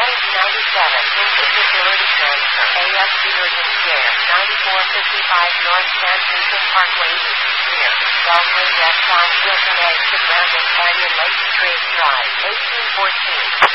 Advantage 97, Instant Facility Transfer, AFC Urgent Care, 9455 North San Jacinto Parkway East, near Beltway Restaurant, Wilson Exit, Ramble Canyon Lake Trace Drive, 1814.